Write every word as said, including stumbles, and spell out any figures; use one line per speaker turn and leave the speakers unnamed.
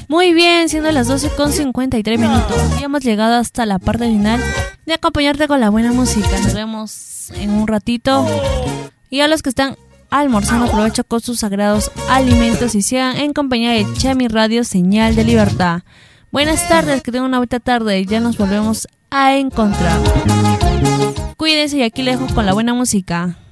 Muy bien, siendo las doce con cincuenta y tres minutos. Ya hemos llegado hasta la parte final de acompañarte con la buena música. Nos vemos en un ratito. Y a los que están almorzando, aprovecho con sus sagrados alimentos y sigan en compañía de Chami Radio, Señal de Libertad. Buenas tardes, que tengan una buena tarde. Ya nos volvemos a encontrar. Cuídense y aquí les dejo con la buena música.